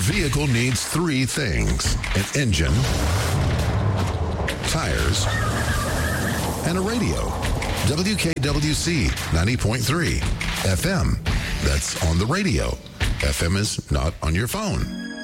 vehicle needs three things: an engine, tires, and a radio. WKWC 90.3 FM. That's on the radio. FM is not on your phone.